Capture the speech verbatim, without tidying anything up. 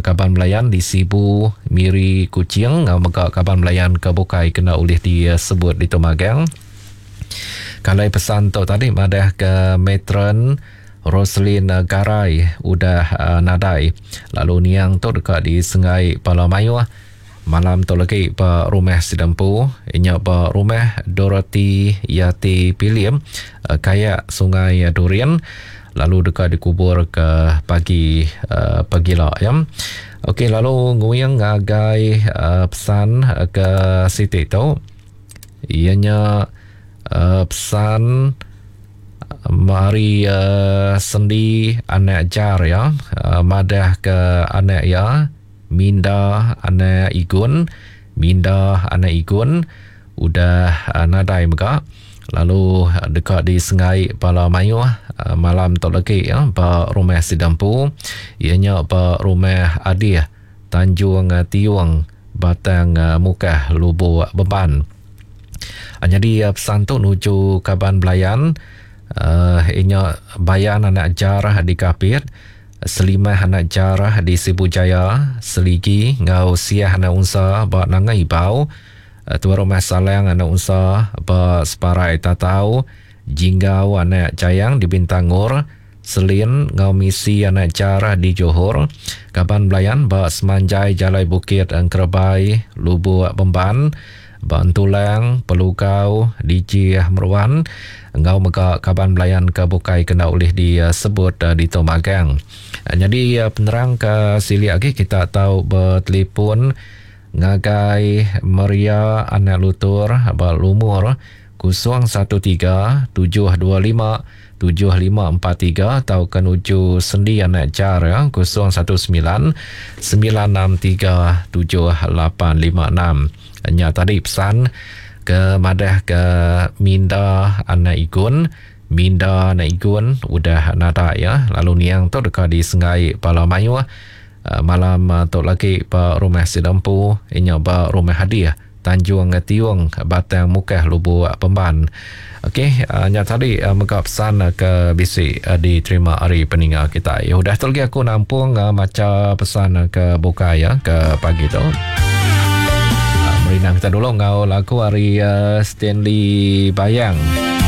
kaban melayan di Sibu Miri Kuching ngau mega kaban melayan ke Bukai kena ulih disebut di Tomagang. Kalau pesan tu tadi madah ke Metron Roslin Garai udah uh, nadai. Lalu niang tu dekat di Sengai Palamayu malam tu lagi pa rumah Sidampu inya pa rumah Dorothy Yati Piliem uh, kayak Sungai Durian lalu dekat dikubur ke pagi uh, pagi lah ya. Okey, lalu nguyang ngagai uh, pesan uh, ke Siti tu ianya uh, pesan mari uh, sendi anak jar ya, uh, madah ke anak ya, minda anak igun, minda anak igun udah uh, nadai mega. Lalu uh, dekat di Sengai Palamayu uh, malam tu lagi ya, pa rumah Sidampu ianya pa rumah Adia Tanjung uh, Tiwang Batang uh, Mukah Lubuk Beban. Uh, jadi uh, pesan tu nuju Kaban Belayan. Uh, inya bayan anak jarah di Kapit, selimah anak jarah di Sibu Jaya, seligi ngau siah anak unsa ba nangai bau, uh, tua rumah salang anak unsa ba separai tatau, jinggau anak jayang di Bintangor, selin ngau misi anak jarah di Johor, Kaban Belayan ba semanjai Jalai Bukit Angkerebai, Lubuk Bemban, Bantulang, Pelukau, D J Merwan, ngau mega Kaban Belayan ke Bukai kena ulih disebut uh, di Tomagang. Uh, jadi uh, penerang ke sili lagi kita tahu bertelefon ngagai Maria anak lutur abal umur kosong satu tiga tujuh dua lima tujuh lima empat tiga atau kenuju sendi anak jar ya, kosong satu sembilan sembilan enam tiga tujuh lapan lima enam. Hanya tadi pesan ke madah ke minda anak igun, minda anak igun udah nada ya. Lalu niang tu dekat di Sengai Palamayu uh, malam uh, tu lagi pa rumah Sidampu inya ba rumah hadiah Tanjung Tiwang Batang Mukah Lubuk Pemban. Okey, uh, nya tadi uh, mega pesan uh, ke bisi uh, diterima hari peninggal kita. Ya udah tu lagi aku nampung uh, macam pesan uh, ke Bukai ya ke pagi tu. Merinang kita dulu ngau lagu hari uh, Stanley Bayang.